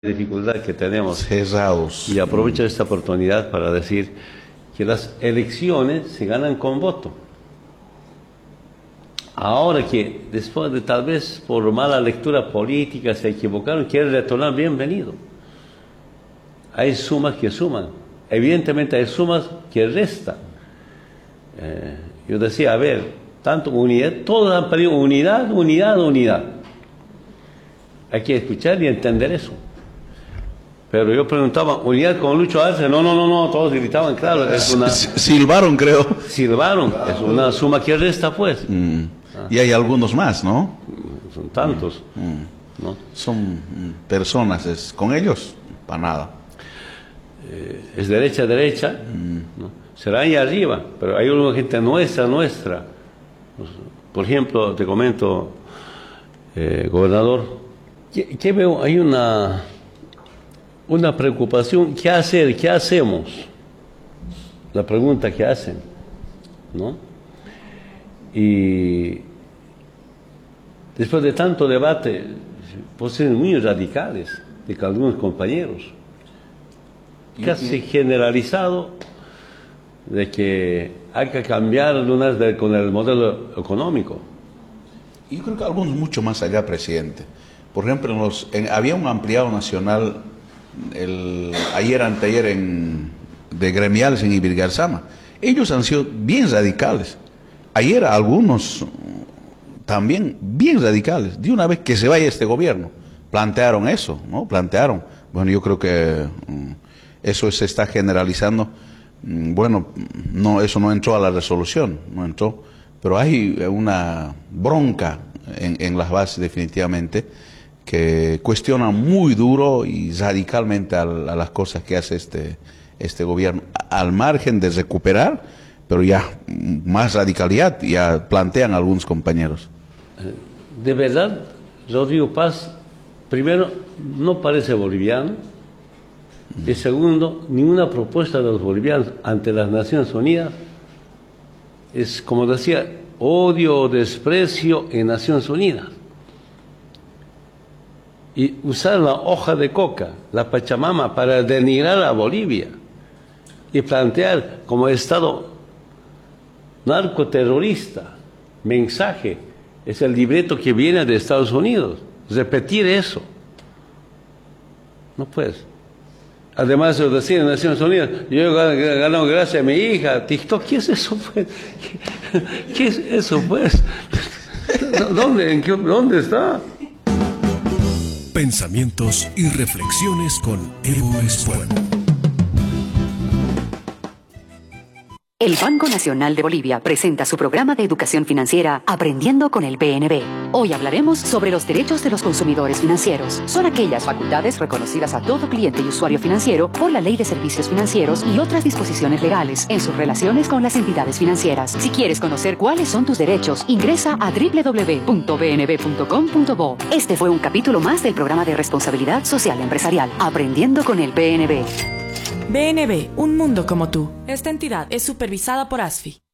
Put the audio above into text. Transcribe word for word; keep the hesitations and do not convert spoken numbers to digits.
dificultad que tenemos. Cerrados. Y aprovecho esta oportunidad para decir que las elecciones se ganan con voto. Ahora que después de tal vez por mala lectura política se equivocaron, quieren retornar, bienvenido. Hay sumas que suman. Evidentemente hay sumas que restan. Eh, yo decía, a ver, tanto unidad, todos han pedido unidad, unidad, unidad. Hay que escuchar y entender eso. Pero yo preguntaba, ¿unidad con Lucho Arce? No, no, no, no, todos gritaban, claro, es una... Silbaron, creo. Silbaron, es una suma que resta, pues. Mm. Ah. Y hay algunos más, ¿no? Son tantos. Mm. ¿No? Son personas, es, con ellos, para nada. Eh, es derecha, derecha, mm. ¿no? Será ahí arriba, pero hay una gente nuestra, nuestra. Por ejemplo, te comento, eh, gobernador, ¿qué, qué veo? Hay una... una preocupación, ¿qué hacer? ¿Qué hacemos? La pregunta que hacen, ¿no? Y después de tanto debate, posiciones muy radicales de algunos compañeros, casi generalizado, de que hay que cambiar lunas de, con el modelo económico. Yo creo que algunos mucho más allá, presidente. Por ejemplo, en los, en, había un ampliado nacional el, ayer, anteayer, en, de gremiales en Ibirgarzama. Ellos han sido bien radicales. Ayer algunos también bien radicales. De una vez que se vaya este gobierno, plantearon eso, ¿no? Plantearon. Bueno, yo creo que um, eso se está generalizando. Um, bueno, no, eso no entró a la resolución, no entró. Pero hay una bronca en, en las bases definitivamente, que cuestiona muy duro y radicalmente a, a las cosas que hace este, este gobierno, al margen de recuperar, pero ya más radicalidad, ya plantean algunos compañeros. De verdad, Rodrigo Paz, primero, no parece boliviano, y segundo, ninguna propuesta de los bolivianos ante las Naciones Unidas es, como decía, odio o desprecio en Naciones Unidas. Y usar la hoja de coca, la Pachamama, para denigrar a Bolivia y plantear como Estado narcoterrorista, mensaje, es el libreto que viene de Estados Unidos. Repetir eso, no puedes. Además de decir en Naciones Unidas, yo he ganado gracias a mi hija, TikTok, ¿qué es eso, pues? ¿Qué, qué es eso, pues? ¿Dónde, en qué, ¿Dónde está? Pensamientos y reflexiones con Evo Espuelo. El Banco Nacional de Bolivia presenta su programa de educación financiera Aprendiendo con el B N B. Hoy hablaremos sobre los derechos de los consumidores financieros. Son aquellas facultades reconocidas a todo cliente y usuario financiero por la Ley de Servicios Financieros y otras disposiciones legales en sus relaciones con las entidades financieras. Si quieres conocer cuáles son tus derechos, ingresa a doble u doble u doble u punto b n b punto com punto bo. Este fue un capítulo más del programa de responsabilidad social empresarial Aprendiendo con el B N B. B N B, un mundo como tú. Esta entidad es supervisada por A S F I.